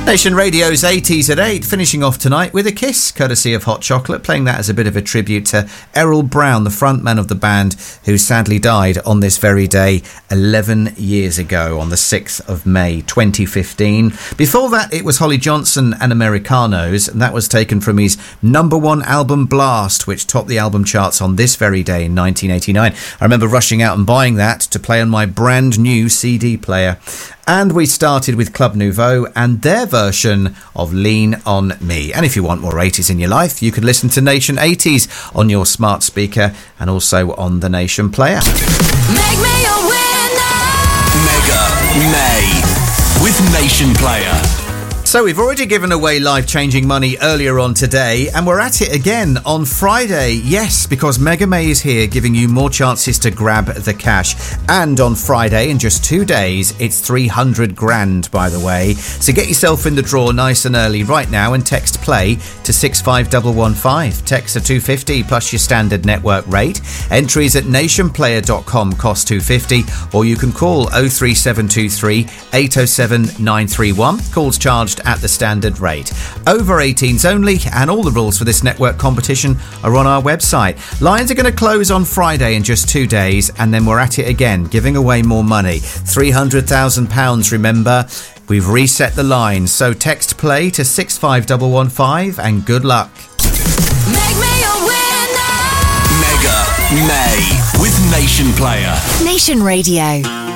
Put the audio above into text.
Nation Radio's 80s at 8, finishing off tonight with a kiss, courtesy of Hot Chocolate, playing that as a bit of a tribute to Errol Brown, the frontman of the band, who sadly died on this very day 11 years ago, on the 6th of May 2015. Before that, it was Holly Johnson and Americanos, and that was taken from his #1 album Blast, which topped the album charts on this very day in 1989. I remember rushing out and buying that to play on my brand new CD player. And we started with Club Nouveau and their version of Lean On Me. And if you want more 80s in your life, you could listen to Nation 80s on your smart speaker and also on the Nation player. Make me a winner! Mega May with Nation Player. So we've already given away life-changing money earlier on today, and we're at it again on Friday. Yes, because Mega May is here giving you more chances to grab the cash. And on Friday, in just 2 days, it's 300 grand, by the way. So get yourself in the draw nice and early right now and text PLAY to 65115. Text are $2.50 plus your standard network rate. Entries at nationplayer.com cost $2.50, or you can call 03723 807 931. Calls charged at the standard rate. Over 18s only, and all the rules for this network competition are on our website. Lines are going to close on Friday in just 2 days, and then we're at it again, giving away more money. £300,000, remember? We've reset the lines, so text PLAY to 65115 and good luck. Make me a winner! Mega May with Nation Player. Nation Radio.